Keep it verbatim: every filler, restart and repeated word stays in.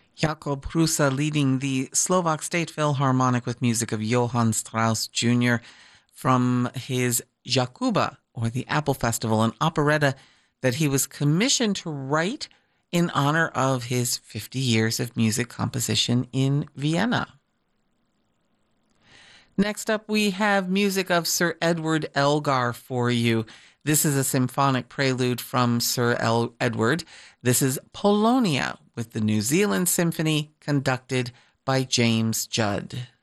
Jakob Prusa leading the Slovak State Philharmonic with music of Johann Strauss Junior from his Jakuba, or the Apple Festival, an operetta that he was commissioned to write in honor of his fifty years of music composition in Vienna. Next up, we have music of Sir Edward Elgar for you. This is a symphonic prelude from Sir El- Edward. This is Polonia with the New Zealand Symphony conducted by James Judd.